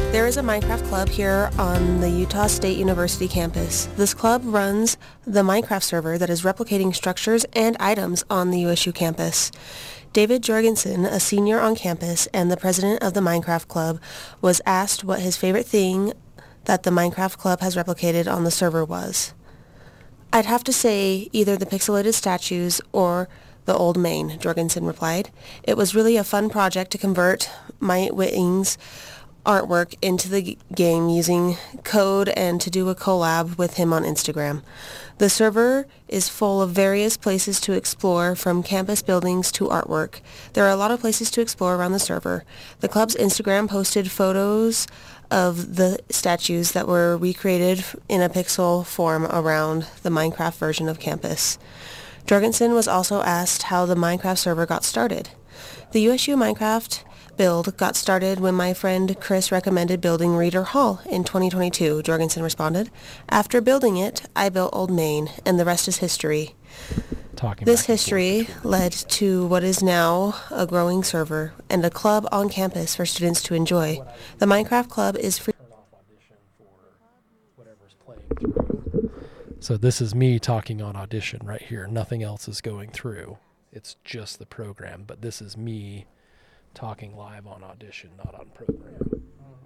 There is a Minecraft club here on the Utah State University campus. This club runs the Minecraft server that is replicating structures and items on the USU campus. David Jorgensen, a senior on campus and the president of the Minecraft club, was asked what his favorite thing that the Minecraft club has replicated on the server was. "I'd have to say either the pixelated statues or the old main," Jorgensen replied. "It was really a fun project to convert Mike Whiting's artwork into the game using code and to do a collab with him on Instagram. The server is full of various places to explore, from campus buildings to artwork. There are a lot of places to explore around the server. The club's Instagram posted photos of the statues that were recreated in a pixel form around the Minecraft version of campus." Jorgensen was also asked how the Minecraft server got started. "The USU Minecraft build got started when my friend Chris recommended building Reader Hall in 2022, Jorgensen responded. "After building it, I built Old Main, and the rest is history." This history led to what is now a growing server and a club on campus for students to enjoy. The Minecraft club is free. So this is me talking on Audition right here. Nothing else is going through. It's just the program, but this is me talking live on Audition, not on program.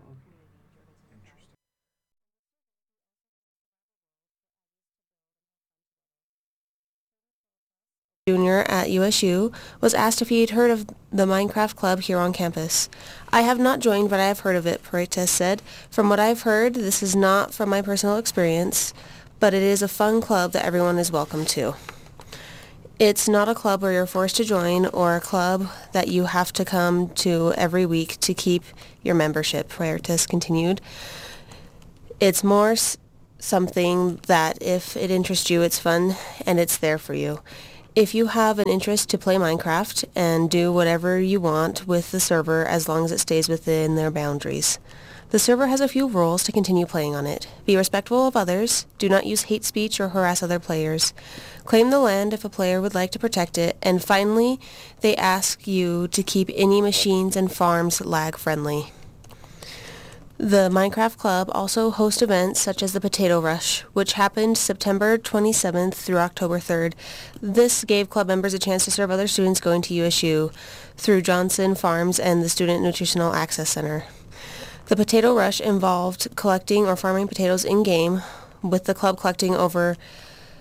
Junior at USU, was asked if he'd heard of the Minecraft club here on campus. "I have not joined, but I have heard of it," Freitas said. "From what I've heard, this is not from my personal experience, but it is a fun club that everyone is welcome to. It's not a club where you're forced to join or a club that you have to come to every week to keep your membership," Freitas continued. "It's more something that if it interests you, it's fun and it's there for you. If you have an interest to play Minecraft and do whatever you want with the server as long as it stays within their boundaries. The server has a few rules to continue playing on it. Be respectful of others, do not use hate speech or harass other players, claim the land if a player would like to protect it, and finally, they ask you to keep any machines and farms lag-friendly." The Minecraft Club also hosts events such as the Potato Rush, which happened September 27th through October 3rd. This gave club members a chance to serve other students going to USU through Johnson Farms and the Student Nutritional Access Center. The Potato Rush involved collecting or farming potatoes in-game, with the club collecting over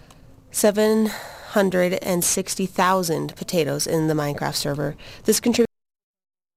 760,000 potatoes in the Minecraft server. This contributed